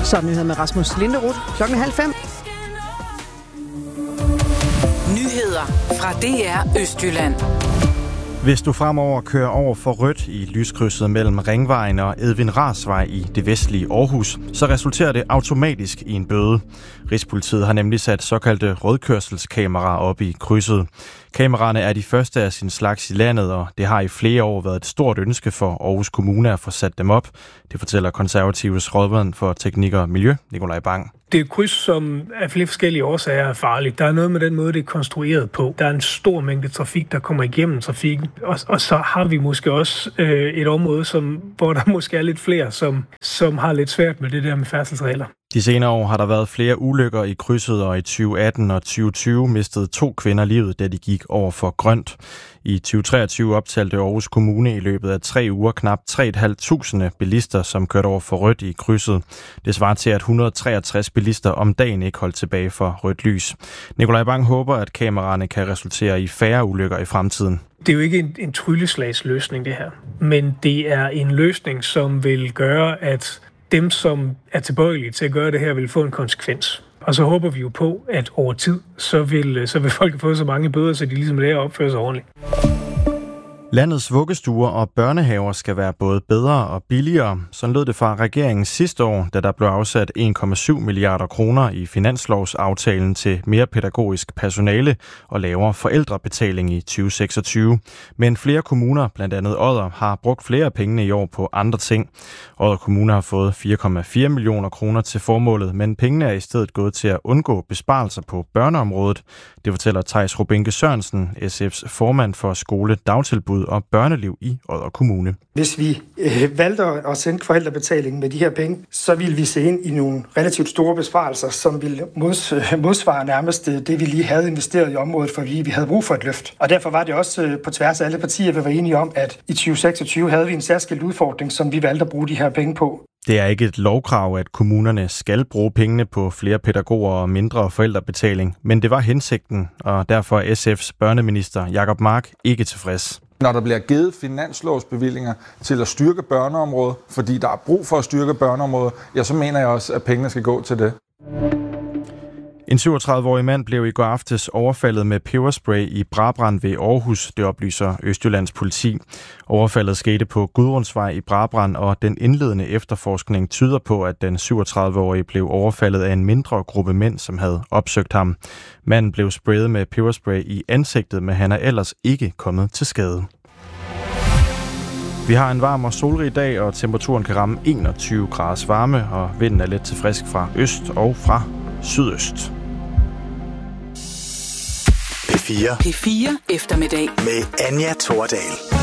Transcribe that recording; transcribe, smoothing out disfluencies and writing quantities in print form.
Så nyheder med Rasmus Linderoth 5:00. Nyheder fra DR Østjylland. Hvis du fremover kører over for rødt i lyskrydset mellem Ringvejen og Edvin Rahrs-vej i det vestlige Aarhus, så resulterer det automatisk i en bøde. Rigspolitiet har nemlig sat såkaldte rødkørselskameraer op i krydset. Kameraerne er de første af sin slags i landet, og det har i flere år været et stort ønske for Aarhus Kommune at få sat dem op. Det fortæller Konservatives rådmand for teknik og miljø, Nikolaj Bang. Det er et kryds, som af flere forskellige årsager er farligt. Der er noget med den måde, det er konstrueret på. Der er en stor mængde trafik, der kommer igennem trafikken. Og så har vi måske også et område, hvor der måske er lidt flere, som har lidt svært med det der med færdselsregler. De senere år har der været flere ulykker i krydset, og i 2018 og 2020 mistede 2 kvinder livet, da de gik over for grønt. I 2023 optalte Aarhus Kommune i løbet af 3 uger knap 3.500 bilister, som kørte over for rødt i krydset. Det svarer til, at 163 bilister om dagen ikke holdt tilbage for rødt lys. Nikolaj Bang håber, at kameraerne kan resultere i færre ulykker i fremtiden. Det er jo ikke en trylleslagsløsning, det her. Men det er en løsning, som vil gøre, at dem, som er tilbøjelige til at gøre det her, vil få en konsekvens. Og så håber vi jo på, at over tid, så vil folk få så mange bøder, så de ligesom lærer at opføre sig ordentligt. Landets vuggestuer og børnehaver skal være både bedre og billigere. Sådan lød det fra regeringen sidste år, da der blev afsat 1,7 milliarder kroner i finanslovsaftalen til mere pædagogisk personale og lavere forældrebetaling i 2026. Men flere kommuner, blandt andet Odder, har brugt flere penge i år på andre ting. Odder Kommune har fået 4,4 millioner kroner til formålet, men pengene er i stedet gået til at undgå besparelser på børneområdet. Det fortæller Theis Robinke Sørensen, SF's formand for skole, dagtilbud og børneliv i Odder Kommune. Hvis vi valgte at sænke forældrebetalingen med de her penge, så ville vi se ind i nogle relativt store besparelser, som ville modsvare nærmest det, vi lige havde investeret i området, fordi vi havde brug for et løft. Og derfor var det også på tværs af alle partier, vi var enige om, at i 2026 havde vi en særskilt udfordring, som vi valgte at bruge de her penge på. Det er ikke et lovkrav, at kommunerne skal bruge pengene på flere pædagoger og mindre forældrebetaling, men det var hensigten, og derfor er SF's børneminister Jacob Mark ikke tilfreds. Når der bliver givet finanslovsbevillinger til at styrke børneområdet, fordi der er brug for at styrke børneområdet, ja, så mener jeg også, at pengene skal gå til det. En 37-årig mand blev i går aftes overfaldet med peberspray i Brabrand ved Aarhus, det oplyser Østjyllands politi. Overfaldet skete på Gudrundsvej i Brabrand, og den indledende efterforskning tyder på, at den 37-årige blev overfaldet af en mindre gruppe mænd, som havde opsøgt ham. Manden blev sprayet med peberspray i ansigtet, men han er ellers ikke kommet til skade. Vi har en varm og solrig dag, og temperaturen kan ramme 21 graders varme, og vinden er let til frisk fra øst og fra sydøst. P4 eftermiddag med Anja Thordal.